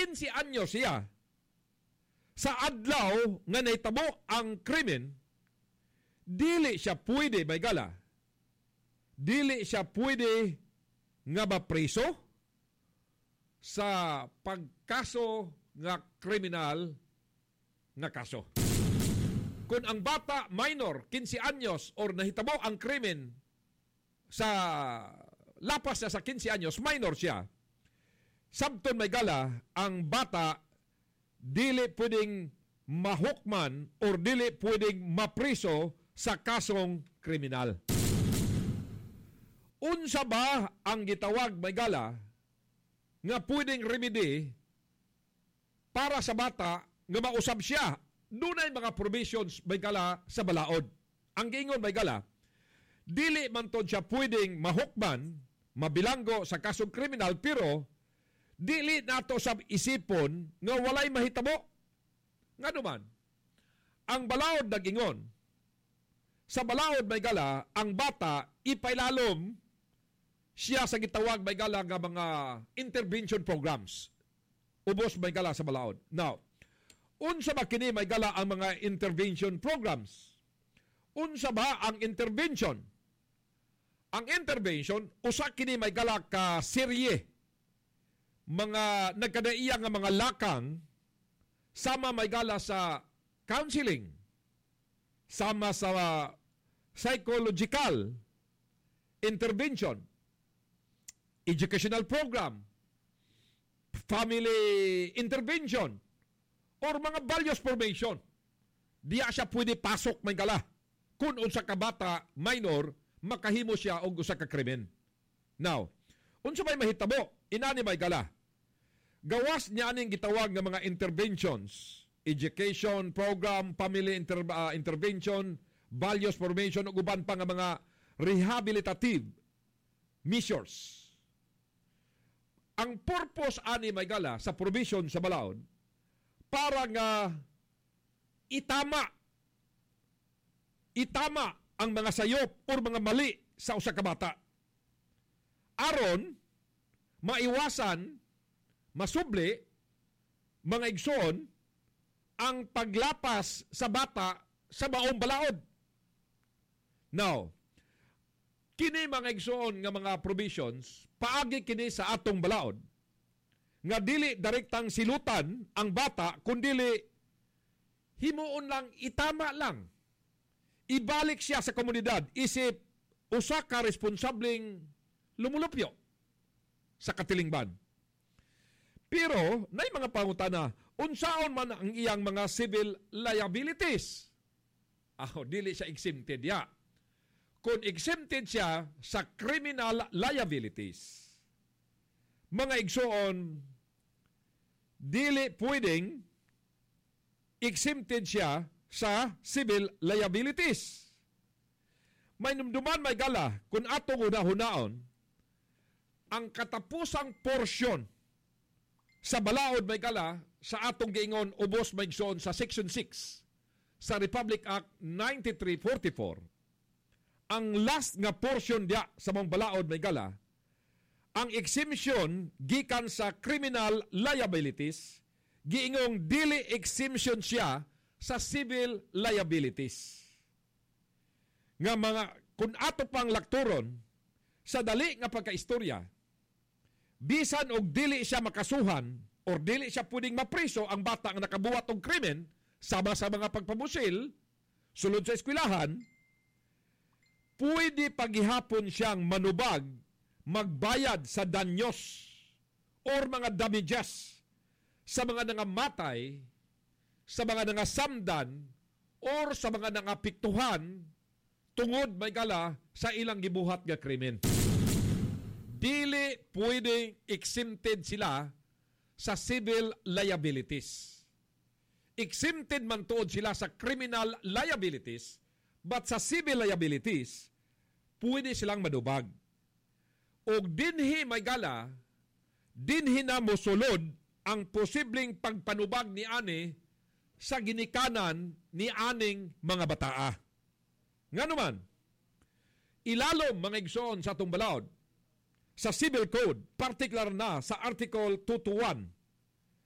15 anyos siya, sa adlaw nga nahitabo ang krimen, dili siya pwede, may gala, dili siya pwede nga mapreso sa pagkaso nga kriminal nga kaso. Kung ang bata minor, 15 anyos, or nahitabo ang krimen sa lapas niya sa 15 anyos, minor siya, sabton may gala, ang bata dili pwedeng mahukman or dili pwedeng mapriso sa kasong kriminal. Unsa ba ang gitawag may gala nga pwedeng remedy para sa bata nga mausab siya? Dunay mga provisions may gala sa balaod. Ang giingon may gala, dili man to siya pwedeng mahukman, mabilanggo sa kasong kriminal, pero dili nato sab isipon nga walay mahitabo. Nga naman, ang balaod nagingon, sa balaod may gala, ang bata ipailalom siya sa gitawag may gala nga mga intervention programs. Ubos may gala sa balaod. Now, unsa ba kini may gala ang mga intervention programs? Unsa ba ang intervention? Ang intervention, usa kini may gala ka serye, mga nagkadaiya nga mga lakang, sama may gala sa counseling, sama sa psychological intervention, educational program, family intervention, or mga values formation. Diya siya pwede pasok may gala. Kung unsa ka bata, minor, makahimo siya og usa ka krimen. Now, unsa may mahitabo? Inani may gala. Gawas niya aning gitawag nga mga interventions, education program, family intervention, values formation, ug uban pa nga mga rehabilitative measures. Ang purpose ani may gala sa provision sa balaod para nga itama ang mga sayop o mga mali sa usa ka bata. Aron maiwasan, masubli, mga igsoon ang paglapas sa bata sa baong balaod. Now, kini mga igsoon nga mga provisions, paagi kini sa atong balaod, nga dili direktang silutan ang bata, kundili himuon lang, itama lang. Ibalik siya sa komunidad, isip usa ka responsableng lumulupyo sa katilingban. Pero, nay mga pangutana, unsaon man ang iyang mga civil liabilities? Dili siya exempted ya. Kung exempted siya sa criminal liabilities, mga igsoon, dili pwedeng exempted siya sa civil liabilities. May numduman may gala, kung atong una-hunaon, ang katapusang porsyon sa balaod may gala, sa atong giingon ubos may igsoon sa Section 6 sa Republic Act 9344, ang last nga portion dia sa mga balaod may gala, ang exemption gikan sa criminal liabilities, giingong dili exemption siya sa civil liabilities. Nga mga, kung ato pang lakturon, sa dali nga pagkaistorya, bisan og dili siya makasuhan or dili siya pwedeng mapriso ang bata nga nakabuhat og krimen, sama sa mga pagpamusil, sulod sa eskwelahan, pwede paghihapon siyang manubag, magbayad sa danyos or mga damages sa mga nangamatay, sa mga nangasamdan, or sa mga nangapiktuhan tungod may gala sa ilang gibuhat nga krimen. Dili pwedeng exempted sila sa civil liabilities. Exempted man tuod sila sa criminal liabilities, but sa civil liabilities, pwede silang madubag. O dinhi may gala, dinhi na mosulod ang posibleng pagpanubag ni ani sa ginikanan ni aning mga bataa. Nga naman, ilalom mga igsoon sa itong balaod, sa Civil Code, particular na sa Article 221,